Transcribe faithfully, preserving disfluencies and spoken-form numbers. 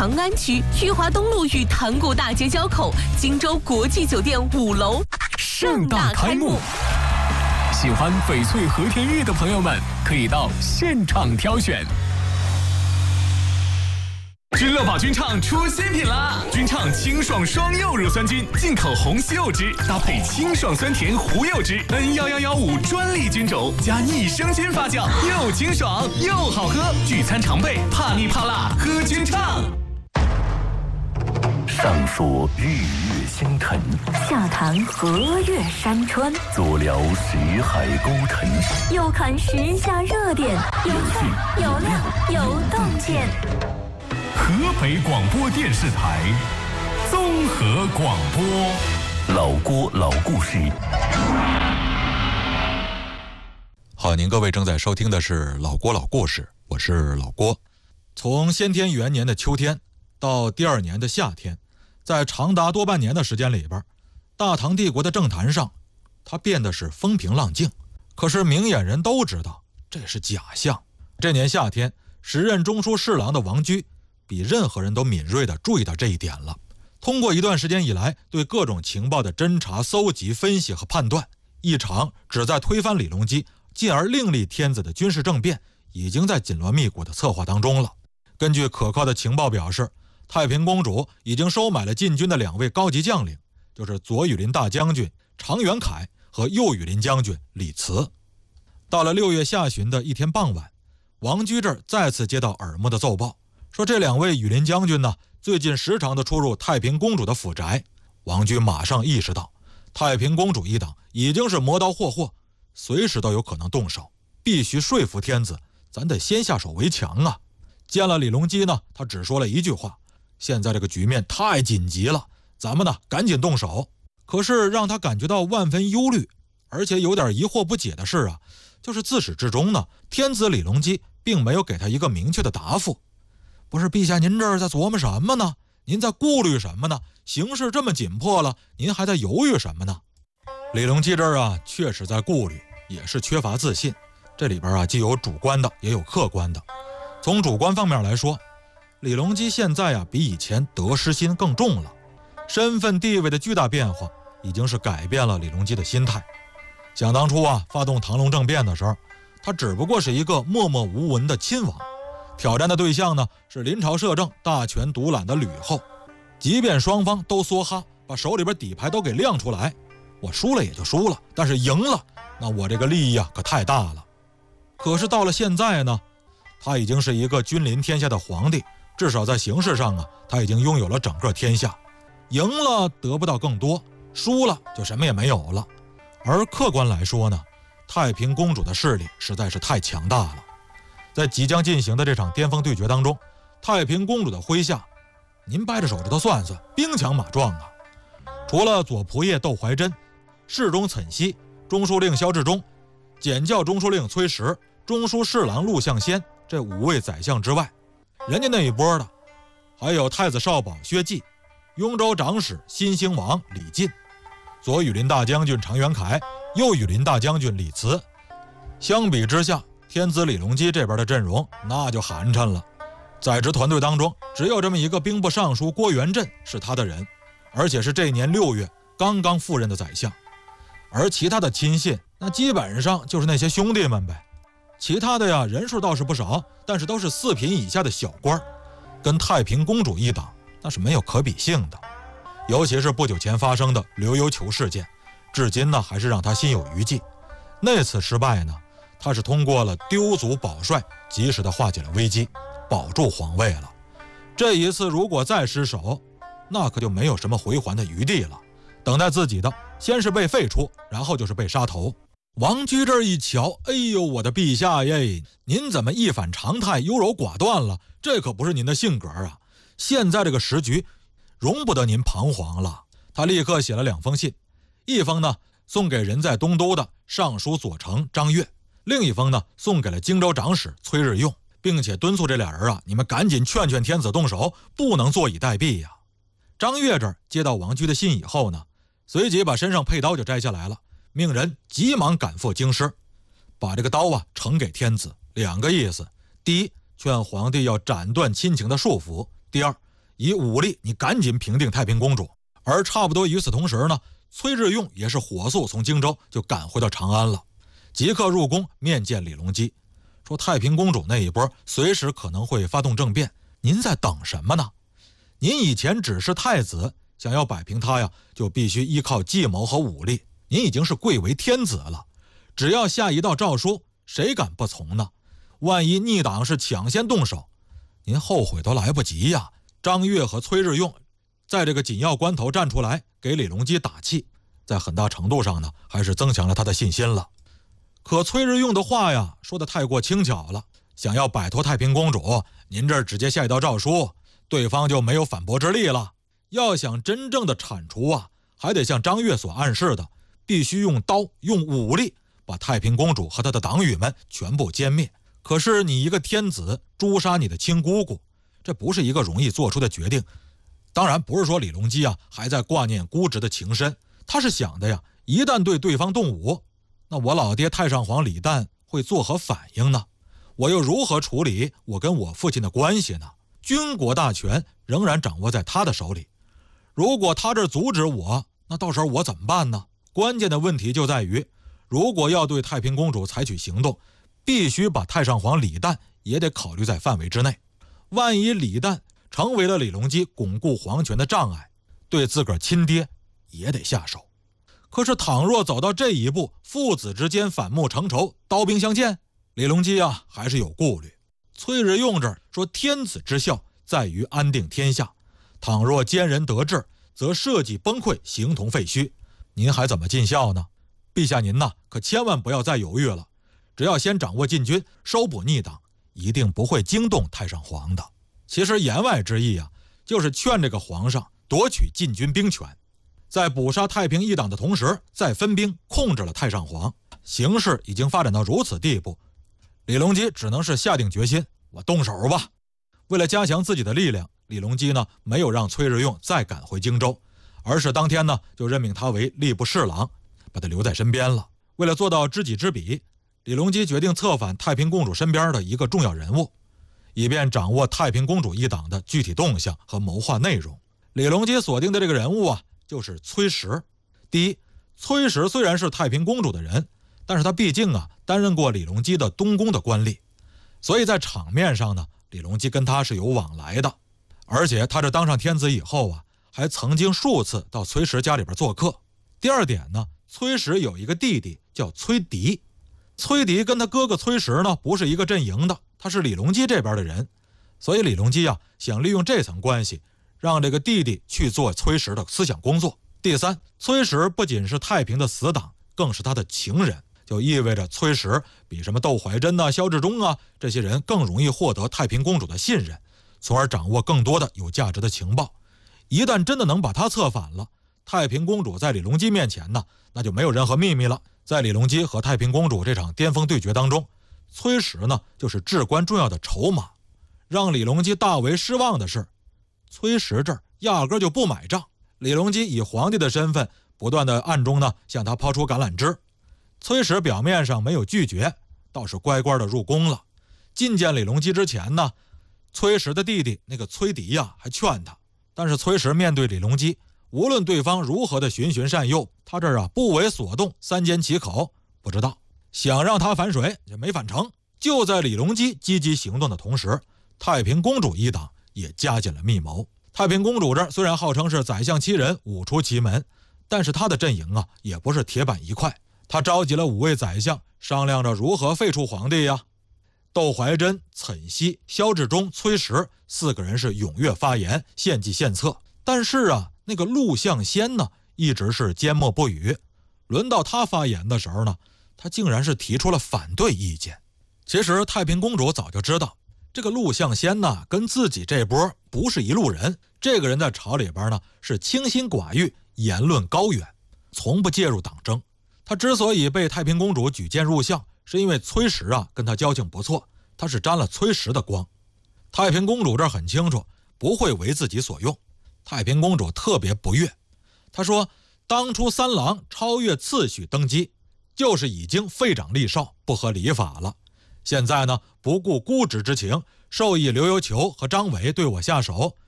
长安区裕华东路与塘沽大街交口，荆州国际酒店五楼盛大开幕。 喜欢翡翠和田玉的朋友们，可以到现场挑选。君乐宝君畅出新品啦！君畅清爽双柚乳酸菌，进口红西柚汁，搭配清爽酸甜胡柚汁 N 一一一五专利菌种，加益生菌发酵，又清爽又好喝。聚餐常备，怕腻怕辣，喝君畅。 上说日月星辰， 下谈河岳山川， 左聊识海沟腾， 右看时下热点，有趣有料有洞见。 河北广播电视台综合广播， 老郭老故事。 好，您各位正在收听的是老郭老故事，我是老郭。从先天元年的秋天到第二年的夏天，在长达多半年的时间里边，大唐帝国的政坛上，它变得是风平浪静。可是明眼人都知道这是假象。这年夏天，时任中书侍郎的王居比任何人都敏锐地注意到这一点了。通过一段时间以来对各种情报的侦查、搜集、分析和判断，一场旨在推翻李隆基，进而另立天子的军事政变，已经在紧锣密鼓的策划当中了。根据可靠的情报表示，太平公主已经收买了禁军的两位高级将领，就是左羽林大将军常元凯和右羽林将军李慈。到了六月下旬的一天傍晚，王居这儿再次接到耳目的奏报，说这两位羽林将军呢，最近时常的出入太平公主的府宅。王居马上意识到，太平公主一党已经是磨刀霍霍，随时都有可能动手，必须说服天子，咱得先下手为强啊。见了李隆基呢，他只说了一句话：现在这个局面太紧急了，咱们呢赶紧动手。可是让他感觉到万分忧虑，而且有点疑惑不解的是啊，就是自始至终呢，天子李隆基并没有给他一个明确的答复。不是陛下，您这儿在琢磨什么呢？您在顾虑什么呢？形势这么紧迫了，您还在犹豫什么呢？李隆基这儿啊，确实在顾虑，也是缺乏自信。这里边啊，既有主观的，也有客观的。从主观方面来说，李隆基现在啊，比以前得失心更重了，身份地位的巨大变化，已经是改变了李隆基的心态。想当初啊，发动唐隆政变的时候，他只不过是一个默默无闻的亲王。挑战的对象呢，是临朝摄政、大权独揽的吕后。即便双方都梭哈，把手里边底牌都给亮出来，我输了也就输了，但是赢了，那我这个利益啊可太大了。可是到了现在呢，他已经是一个君临天下的皇帝，至少在形式上啊，他已经拥有了整个天下。赢了得不到更多，输了就什么也没有了。而客观来说呢，太平公主的势力实在是太强大了。在即将进行的这场巅峰对决当中，太平公主的麾下，您掰着手指头算算，兵强马壮啊！除了左仆射窦怀真、侍中岑溪、中书令萧志忠、检校中书令崔实、中书侍郎陆象先这五位宰相之外，人家那一波的还有太子少保薛稷、雍州长史新兴王李进、左羽林大将军常元凯、右羽林大将军李慈。相比之下，天子李隆基这边的阵容那就寒碜了。在职团队当中，只有这么一个兵部尚书郭元振是他的人，而且是这年六月刚刚赴任的宰相。而其他的亲信，那基本上就是那些兄弟们呗。其他的呀，人数倒是不少，但是都是四品以下的小官，跟太平公主一党那是没有可比性的。尤其是不久前发生的刘幽囚事件，至今呢还是让他心有余悸。那次失败呢，他是通过了丢卒保帅，及时的化解了危机，保住皇位了。这一次如果再失手，那可就没有什么回环的余地了。等待自己的先是被废除，然后就是被杀头。王居这一瞧，哎呦，我的陛下耶，您怎么一反常态，优柔寡断了？这可不是您的性格啊！现在这个时局容不得您彷徨了。他立刻写了两封信，一封呢送给人在东都的尚书左丞张悦，另一封呢送给了荆州长史崔日用，并且敦促这俩人啊，你们赶紧劝劝天子动手，不能坐以待毙呀。张悦这儿接到王居的信以后呢，随即把身上佩刀就摘下来了，命人急忙赶赴京师，把这个刀啊呈给天子。两个意思：第一，劝皇帝要斩断亲情的束缚；第二， 以武力你赶紧平定太平公主。而差不多与此同时呢，崔日用也是火速从荆州就赶回到长安了，即刻入宫面见李隆基，说太平公主那一波随时可能会发动政变，您在等什么呢？您以前只是太子，想要摆平他呀，就必须依靠计谋和武力。您已经是贵为天子了，只要下一道诏书，谁敢不从呢？万一逆党是抢先动手，您后悔都来不及呀。张悦和崔日用在这个紧要关头站出来给李隆基打气，在很大程度上呢，还是增强了他的信心了。可崔日用的话呀，说得太过轻巧了，想要摆脱太平公主，您这儿直接下一道诏书，对方就没有反驳之力了。要想真正的铲除啊，还得像张悦所暗示的，必须用刀用武力把太平公主和她的党羽们全部歼灭。可是你一个天子诛杀你的亲姑姑，这不是一个容易做出的决定。当然不是说李隆基啊还在挂念姑侄的情深，他是想的呀，一旦对对方动武，那我老爹太上皇李旦会作何反应呢？我又如何处理我跟我父亲的关系呢？军国大权仍然掌握在他的手里，如果他这阻止我，那到时候我怎么办呢？关键的问题就在于，如果要对太平公主采取行动，必须把太上皇李旦也得考虑在范围之内。万一李旦成为了李隆基巩固皇权的障碍，对自个儿亲爹也得下手。可是倘若走到这一步，父子之间反目成仇，刀兵相见，李隆基啊还是有顾虑。崔日用这儿说，天子之效在于安定天下，倘若奸人得志，则社稷崩溃，形同废墟，您还怎么尽孝呢？陛下您呐，可千万不要再犹豫了，只要先掌握禁军，收捕逆党，一定不会惊动太上皇的。其实言外之意啊，就是劝这个皇上夺取禁军兵权，在捕杀太平一党的同时，再分兵控制了太上皇。形势已经发展到如此地步，李隆基只能是下定决心，我动手吧。为了加强自己的力量，李隆基呢没有让崔日用再赶回荆州，而是当天呢就任命他为吏部侍郎，把他留在身边了。为了做到知己知彼，李隆基决定策反太平公主身边的一个重要人物，以便掌握太平公主一党的具体动向和谋划内容。李隆基锁定的这个人物啊，就是崔实。第一，崔实虽然是太平公主的人，但是他毕竟啊担任过李隆基的东宫的官吏，所以在场面上呢，李隆基跟他是有往来的。而且他这当上天子以后啊，还曾经数次到崔实家里边做客。第二点呢，崔实有一个弟弟叫崔迪，崔迪跟他哥哥崔实呢不是一个阵营的，他是李隆基这边的人，所以李隆基啊想利用这层关系，让这个弟弟去做崔实的思想工作。第三，崔实不仅是太平的死党，更是他的情人，就意味着崔实比什么窦怀珍啊、萧志忠啊这些人更容易获得太平公主的信任，从而掌握更多的有价值的情报。一旦真的能把他策反了，太平公主在李隆基面前呢，那就没有任何秘密了。在李隆基和太平公主这场巅峰对决当中，崔实呢就是至关重要的筹码。让李隆基大为失望的是，崔实这儿压根就不买账。李隆基以皇帝的身份不断的暗中呢向他抛出橄榄枝，崔实表面上没有拒绝，倒是乖乖的入宫了。觐见李隆基之前呢，崔实的弟弟那个崔迪呀、啊、还劝他，但是崔实面对李隆基，无论对方如何的循循善诱，他这儿啊不为所动，三缄其口，不知道。想让他反水也没反成。就在李隆基积极行动的同时，太平公主一党也加紧了密谋。太平公主这儿虽然号称是宰相七人，五出奇门，但是她的阵营啊也不是铁板一块。她召集了五位宰相，商量着如何废除皇帝呀。窦怀珍、岑溪、萧志忠、崔实四个人是踊跃发言，献计献策。但是啊，那个陆象先呢，一直是缄默不语。轮到他发言的时候呢，他竟然是提出了反对意见。其实太平公主早就知道，这个陆象先呢跟自己这波不是一路人。这个人在朝里边呢是清心寡欲，言论高远，从不介入党争。他之所以被太平公主举荐入相，是因为崔实啊跟他交情不错，他是沾了崔实的光。太平公主这很清楚，不会为自己所用。太平公主特别不悦，她说当初三郎超越次序登基，就是已经废长立少，不合礼法了。现在呢，不顾姑侄之情，授意刘游球和张伟对我下手，